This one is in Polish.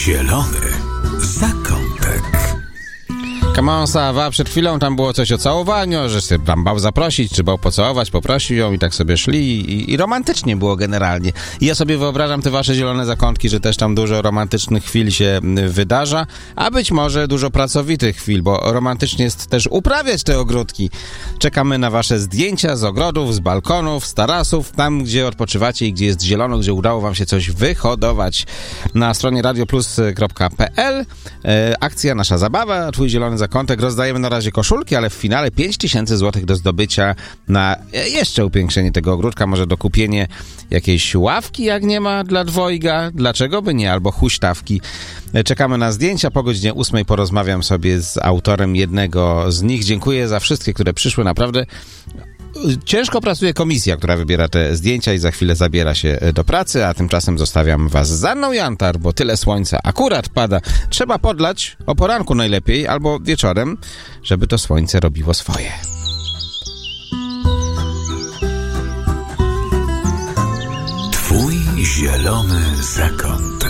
Zielony zakątek. Come on, Sawa, przed chwilą tam było coś o całowaniu, że się tam bał zaprosić, czy bał pocałować, poprosił ją i tak sobie szli i romantycznie było generalnie. I ja sobie wyobrażam te wasze zielone zakątki, że też tam dużo romantycznych chwil się wydarza, a być może dużo pracowitych chwil, bo romantycznie jest też uprawiać te ogródki. Czekamy na wasze zdjęcia z ogrodów, z balkonów, z tarasów, tam gdzie odpoczywacie i gdzie jest zielono, gdzie udało wam się coś wyhodować. Na stronie radioplus.pl akcja Nasza Zabawa, twój zielony zakątek. Rozdajemy na razie koszulki, ale w finale 5000 zł do zdobycia na jeszcze upiększenie tego ogródka, może dokupienie jakiejś ławki, jak nie ma, dla dwojga, dlaczego by nie, albo huśtawki. Czekamy na zdjęcia, po godzinie 8 porozmawiam sobie z autorem jednego z nich. Dziękuję za wszystkie, które przyszły, naprawdę ciężko pracuje komisja, która wybiera te zdjęcia i za chwilę zabiera się do pracy, a tymczasem zostawiam was z Anną Jantar, bo tyle słońca akurat pada. Trzeba podlać o poranku najlepiej, albo wieczorem, żeby to słońce robiło swoje. Twój zielony zakątek.